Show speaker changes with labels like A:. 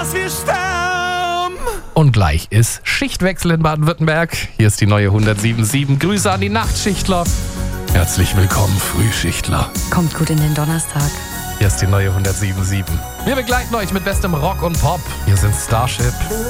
A: wir sterben.
B: Und gleich ist Schichtwechsel in Baden-Württemberg. Hier ist die neue 107.7. Grüße an die Nachtschichtler. Herzlich willkommen, Frühschichtler.
C: Kommt gut in den Donnerstag.
B: Hier ist die neue 107.7. Wir begleiten euch mit bestem Rock und Pop. Hier sind Starship.